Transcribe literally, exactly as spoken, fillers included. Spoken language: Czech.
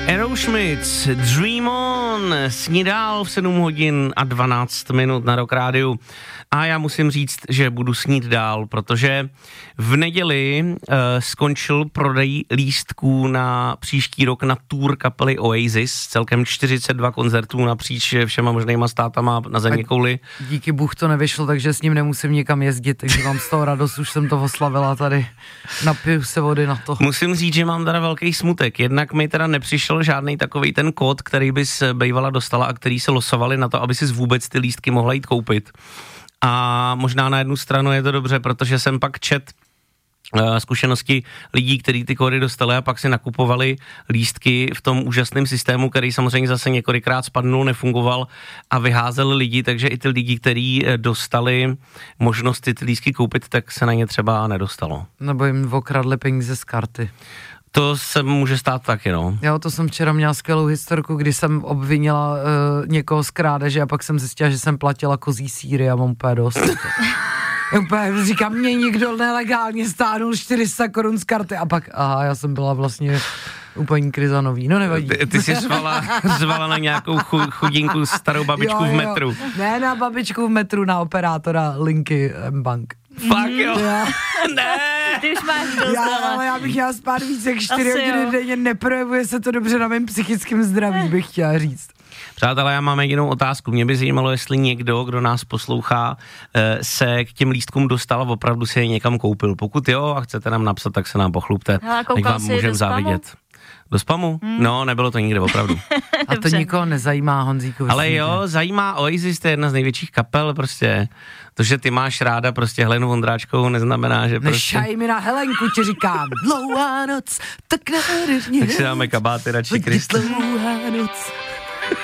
Aerosmith, Dream On, sní dál v sedm hodin a dvanáct minut na Rock Rádiu. A já musím říct, že budu snít dál, protože v neděli uh, skončil prodej lístků na příští rok na tour kapely Oasis, celkem čtyřicet dva koncertů napříč všema možnýma státama na zeměkouli. Díky Bůh to nevyšlo, takže s ním nemusím nikam jezdit, takže mám z toho radost, už jsem to oslavila tady, napiju se vody na to. Musím říct, že mám teda velký smutek, jednak mi teda nepřišel žádný takový ten kód, který bys bývala dostala a který se losovali na to, aby si vůbec ty lístky mohla jít koupit. A možná na jednu stranu je to dobře, protože jsem pak čet uh, zkušenosti lidí, kteří ty kódy dostali a pak si nakupovali lístky v tom úžasném systému, který samozřejmě zase několikrát spadnul, nefungoval a vyházel lidi, takže i ty lidi, kteří dostali možnost ty lístky koupit, tak se na ně třeba nedostalo. Nebo jim okradli peníze z karty. To se může stát taky, no. Jo, to jsem včera měla skvělou historku, kdy jsem obvinila uh, někoho z krádeže a pak jsem zjistila, že jsem platila kozí sýry a mám úplně dost. Já úplně říkám, mě někdo nelegálně stáhnul čtyři sta korun z karty a pak, aha, já jsem byla vlastně úplně krizanový, no nevadí. Ty, ty jsi řvala, řvala na nějakou chu, chudinku starou babičku jo, v metru. Jo. Ne na babičku v metru, na operátora linky M-Bank. Fakt jo? jo. Ne! Ty už máš dost, já, ale já bych měla spát více jak čtyři hodiny denně, neprojevuje se to dobře na mém psychickém zdraví, bych chtěla říct. Přátelé, já mám jedinou otázku. Mě by zajímalo, jestli někdo, kdo nás poslouchá, se k těm lístkům dostal a opravdu si je někam koupil. Pokud jo a chcete nám napsat, tak se nám pochlupte. Tak vám můžeme závidět. Do spamu? Hmm. No, nebylo to nikde opravdu. A to nikoho nezajímá, Honzíku. Ale jo, zajímá Oasis, to je jedna z největších kapel prostě. To, že ty máš ráda prostě Helenu Vondráčkovou, neznamená, že prostě... Nešaj mi na Helenku, ti říkám. Dlouhá noc, tak nádherně. Tak si dáme kabáty radši, Krista. Dlouhá noc.